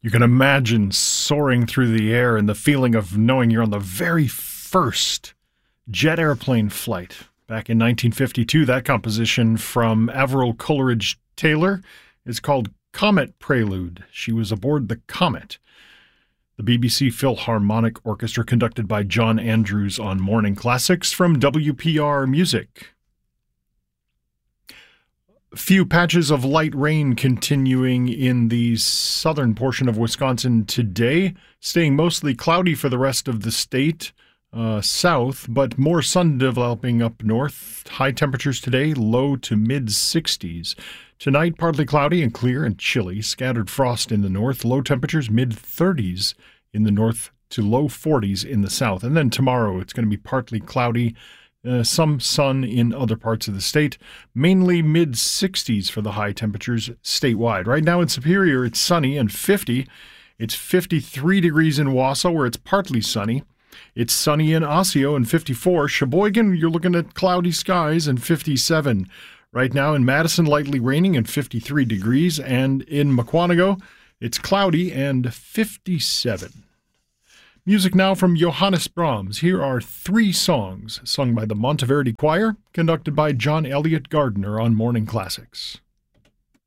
You can imagine soaring through the air and the feeling of knowing you're on the very first jet airplane flight. Back in 1952, that composition from Averil Coleridge Taylor is called Comet Prelude. She was aboard the Comet. The BBC Philharmonic Orchestra conducted by John Andrews on Morning Classics from WPR Music. Few patches of light rain continuing in the southern portion of Wisconsin today, staying mostly cloudy for the rest of the state south, but more sun developing up north. High temperatures today, low to mid-60s. Tonight, partly cloudy and clear and chilly. Scattered frost in the north. Low temperatures, mid-30s in the north to low 40s in the south. And then tomorrow, it's going to be partly cloudy. Some sun in other parts of the state, mainly mid-60s for the high temperatures statewide. Right now in Superior, it's sunny and 50. It's 53 degrees in Wausau, where it's partly sunny. It's sunny in Osseo and 54. Sheboygan, you're looking at cloudy skies and 57. Right now in Madison, lightly raining and 53 degrees. And in Mukwonago, it's cloudy and 57. Music now from Johannes Brahms. Here are 3 songs sung by the Monteverdi Choir, conducted by John Elliott Gardner on Morning Classics.